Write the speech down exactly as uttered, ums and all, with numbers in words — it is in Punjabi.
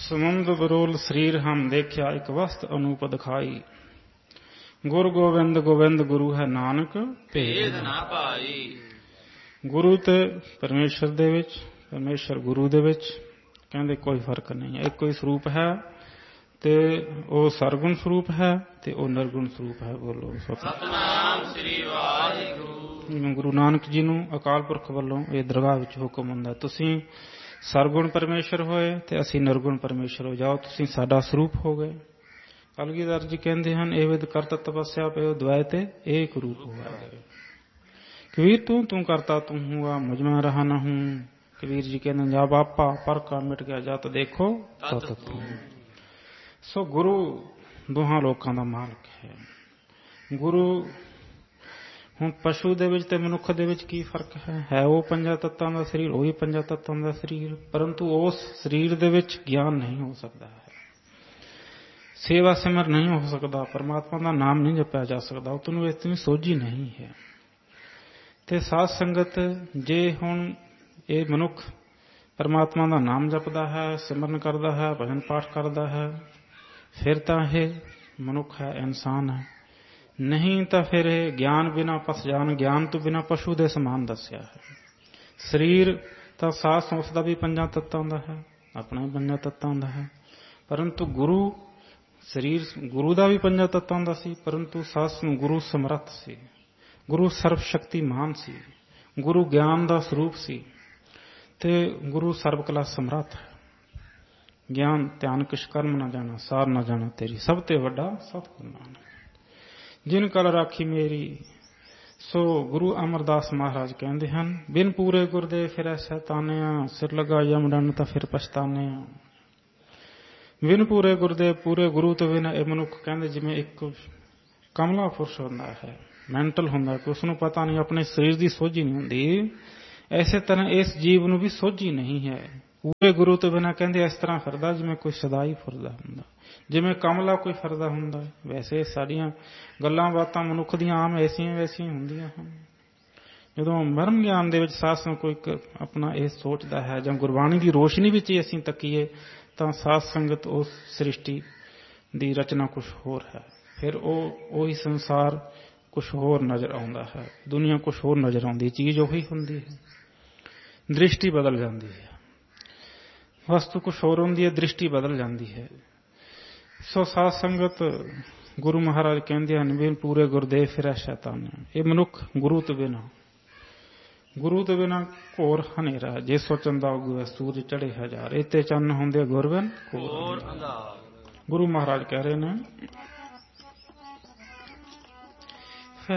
ਸਮੁੰਦ ਬਰੋਲ ਸਰੀਰ ਹਮ ਦੇਖਿਆ ਇੱਕ ਵਸਤ ਅਨੂਪ ਦਿਖਾਈ। ਗੁਰ ਗੋਬਿੰਦ ਗੋਬਿੰਦ ਗੁਰੂ ਹੈ ਨਾਨਕ ਭੇਦ ਨਾ ਪਾਈ। ਗੁਰੂ ਤੇ ਪਰਮੇਸ਼ਰ ਦੇ ਵਿੱਚ, ਪਰਮੇਸ਼ਰ ਗੁਰੂ ਦੇ ਵਿੱਚ ਕਹਿੰਦੇ ਕੋਈ ਫਰਕ ਨਹੀਂ ਹੈ, ਇੱਕੋ ਹੀ ਸਰੂਪ ਹੈ। ਤੇ ਉਹ ਸਰਗੁਣ ਸਰੂਪ ਹੈ ਤੇ ਉਹ ਨਿਰਗੁਣ ਸਰੂਪ ਹੈ। ਬੋਲੋ ਸਤਿਨਾਮ ਸ੍ਰੀ ਵਾਹਿਗੁਰੂ। ਗੁਰੂ ਨਾਨਕ ਜੀ ਨੂੰ ਅਕਾਲ ਪੁਰਖ ਵੱਲੋਂ ਇਹ ਦਰਗਾਹ ਵਿੱਚ ਹੁਕਮ ਹੁੰਦਾ, ਤੁਸੀਂ ਸਰਗੁਣ ਪਰਮੇਸ਼ਰ ਹੋਏ ਤੇ ਅਸੀਂ ਨਿਰਗੁਣ ਪਰਮੇਸ਼ਰ ਹੋ ਜਾਓ, ਤੁਸੀਂ ਸਾਡਾ ਸਰੂਪ ਹੋ ਗਏ। ਕਲਗੀਧਰ ਜੀ ਕਹਿੰਦੇ ਹਨ, ਇਹ ਵਿਦ ਕਰਤ ਤਪੱਸਿਆ ਪਇਓ ਦ્વੈ ਤੇ ਏਕ ਰੂਪ ਹੋਆ। ਕਬੀਰ ਤੂੰ ਤੂੰ ਕਰਤਾ ਤੂੰ ਹੁਆ ਮੁਝ ਮੈਂ ਰਹਾ ਨਾ ਹੂੰ। ਕਬੀਰ ਜੀ ਕਹਿੰਦੇ ਜਾ ਬਾਪਾ ਪਰ ਕਾ ਮਿਟ ਗਿਆ ਜਤ ਦੇਖੋ ਤਤ ਤੂੰ। ਸੋ ਗੁਰੂ ਦੋਹਾਂ ਲੋਕਾਂ ਦਾ ਮਾਲਕ ਹੈ। ਗੁਰੂ ਹੁਣ ਪਸ਼ੂ ਦੇ ਵਿੱਚ ਤੇ ਮਨੁੱਖ ਦੇ ਵਿੱਚ ਕੀ ਫਰਕ ਹੈ? ਹੈ ਉਹ ਪੰਜਾਂ ਤੱਤਾਂ ਦਾ ਸਰੀਰ, ਉਹੀ ਪੰਜਾਂ ਤੱਤਾਂ ਦਾ ਸਰੀਰ, ਪਰੰਤੂ ਉਸ ਸਰੀਰ ਦੇ ਵਿੱਚ ਗਿਆਨ ਨਹੀਂ ਹੋ ਸਕਦਾ ਹੈ, ਸੇਵਾ ਸਿਮਰ ਨਹੀਂ ਹੋ ਸਕਦਾ, ਪਰਮਾਤਮਾ ਦਾ ਨਾਮ ਨਹੀਂ ਜਪਿਆ ਜਾ ਸਕਦਾ, ਉਹ ਤੁਹਾਨੂੰ ਇਤਨੀ ਸੋਝੀ ਨਹੀਂ ਹੈ। ਤੇ ਸਾਧ ਸੰਗਤ ਜੇ ਹੁਣ ਇਹ ਮਨੁੱਖ ਪਰਮਾਤਮਾ ਦਾ ਨਾਮ ਜਪਦਾ ਹੈ, ਸਿਮਰਨ ਕਰਦਾ ਹੈ, ਭਜਨ ਪਾਠ ਕਰਦਾ ਹੈ, ਫਿਰ ਤਾਂ ਇਹ ਮਨੁੱਖ ਹੈ, ਇਨਸਾਨ ਹੈ। ਨਹੀਂ ਤਾਂ ਫਿਰ ਇਹ ਗਿਆਨ ਬਿਨਾ ਪਸ ਜਾਣ, ਗਿਆਨ ਤੋਂ ਬਿਨਾ ਪਸ਼ੂ ਦੇ ਸਮਾਨ ਦੱਸਿਆ ਹੈ। ਸਰੀਰ ਤਾਂ ਸਾਹ ਉਸ ਦਾ ਵੀ ਪੰਜਾਂ ਤੱਤਾਂ ਦਾ ਹੈ, ਆਪਣਾ ਵੀ ਪੰਜਾਂ ਤੱਤਾਂ ਦਾ ਹੈ, ਪਰੰਤੂ ਗੁਰੂ ਸਰੀਰ ਗੁਰੂ ਦਾ ਵੀ ਪੰਜਾਂ ਤੱਤਾਂ ਦਾ ਸੀ, ਪਰੰਤੂ ਸਾਸ ਨੂੰ ਗੁਰੂ ਸਮਰੱਥ ਸੀ, ਗੁਰੂ ਸਰਵ ਸ਼ਕਤੀਮਾਨ ਸੀ, ਗੁਰੂ ਗਿਆਨ ਦਾ ਸਰੂਪ ਸੀ ਤੇ ਗੁਰੂ ਸਰਬ ਕਲਾ ਸਮਰੱਥ ਹੈ। ਗਿਆਨ ਧਿਆਨ ਕਿਛ ਕਰਮ ਨਾ ਜਾਣਾ, ਸਾਰ ਨਾ ਜਾਣਾ ਤੇਰੀ, ਸਭ ਤੇ ਵੱਡਾ ਸਤਿਗੁਰੂ ਨਾਨਕ ਜਿਨ ਕਲ ਰਾਖੀ ਮੇਰੀ। ਸੋ ਗੁਰੂ ਅਮਰਦਾਸ ਮਹਾਰਾਜ ਕਹਿੰਦੇ ਹਨ, ਬਿਨ ਪੂਰੇ ਗੁਰਦੇ ਫਿਰੈ ਸੈਤਾਨਿਆ, ਸਿਰ ਲਗਾ ਯਮ ਡੰਡ ਤਾਂ ਫਿਰ ਪਛਤਾਨਿਆ। ਬਿਨ ਪੂਰੇ ਗੁਰਦੇ, ਪੂਰੇ ਗੁਰੂ ਤੋਂ ਬਿਨਾਂ ਇਹ ਮਨੁੱਖ ਕਹਿੰਦੇ ਜਿਵੇਂ ਇੱਕ ਕਮਲਾ ਪੁਰਸ਼ ਹੁੰਦਾ ਹੈ, ਮੈਂਟਲ ਹੁੰਦਾ ਕਿ ਉਸਨੂੰ ਪਤਾ ਨਹੀਂ, ਆਪਣੇ ਸਰੀਰ ਦੀ ਸੋਝੀ ਨਹੀਂ ਹੁੰਦੀ, ਐਸੇ ਤਰ੍ਹਾਂ ਇਸ ਜੀਵ ਨੂੰ ਵੀ ਸੋਝੀ ਨਹੀਂ ਹੈ। ਪੂਰੇ ਗੁਰੂ ਤੋਂ ਬਿਨਾਂ ਕਹਿੰਦੇ ਇਸ ਤਰ੍ਹਾਂ ਫਿਰਦਾ ਜਿਵੇਂ ਕੋਈ ਸਦਾਈ ਫਿਰਦਾ ਹੁੰਦਾ, ਜਿਵੇਂ ਕਮਲਾ ਕੋਈ ਫਿਰਦਾ ਹੁੰਦਾ। ਵੈਸੇ ਸਾਡੀਆਂ ਗੱਲਾਂ ਬਾਤਾਂ ਮਨੁੱਖ ਦੀਆਂ ਆਮ ਐਸੀਆਂ ਵੈਸੀਆਂ ਹੁੰਦੀਆਂ ਹਨ। ਜਦੋਂ ਮਰਮ ਗਿਆਨ ਦੇ ਵਿੱਚ ਸਾਧ ਸੰਗਤ ਕੋਈ ਆਪਣਾ ਇਹ ਸੋਚਦਾ ਹੈ ਜਾਂ ਗੁਰਬਾਣੀ ਦੀ ਰੋਸ਼ਨੀ ਵਿੱਚ ਹੀ ਅਸੀਂ ਤੱਕੀਏ ਤਾਂ ਸਾਧ ਸੰਗਤ ਉਸ ਸ੍ਰਿਸ਼ਟੀ ਦੀ ਰਚਨਾ ਕੁਛ ਹੋਰ ਹੈ। ਫਿਰ ਉਹ ਉਹੀ ਸੰਸਾਰ ਕੁਛ ਹੋਰ ਨਜ਼ਰ ਆਉਂਦਾ ਹੈ, ਦੁਨੀਆ ਕੁਛ ਹੋਰ ਨਜ਼ਰ ਆਉਂਦੀ, ਚੀਜ਼ ਉਹੀ ਹੁੰਦੀ ਹੈ, ਦ੍ਰਿਸ਼ਟੀ ਬਦਲ ਜਾਂਦੀ ਹੈ, ਵਸਤੂ ਕੁਛ ਹੋਰ ਹੁੰਦੀ ਹੈ, ਦ੍ਰਿਸ਼ਟੀ ਬਦਲ ਜਾਂਦੀ ਹੈ। ਸੋ ਸਾਧ ਸੰਗਤ ਗੁਰੂ ਮਹਾਰਾਜ ਕਹਿੰਦੇ ਹਨ, ਬਿਨ ਪੂਰੇ ਗੁਰਦੇ ਫਿਰੈ ਸ਼ੈਤਾਨ। ਇਹ ਮਨੁੱਖ ਗੁਰੂ ਤੋਂ ਬਿਨਾਂ ਗੁਰੂ ਤੋਂ ਬਿਨਾਂ ਘੋਰ ਹਨੇਰਾ, ਜੇ ਸੋ ਚੰਦਾ ਉਗਵੇ ਸੂਰਜ ਚੜੇ ਹਜ਼ਾਰ, ਇੱਥੇ ਚੰਨ ਹੁੰਦੇ ਗੁਰ ਬਿਨ ਘੋਰ ਅੰਧਾਰ। ਗੁਰੂ ਮਹਾਰਾਜ ਕਹਿ ਰਹੇ ਨੇ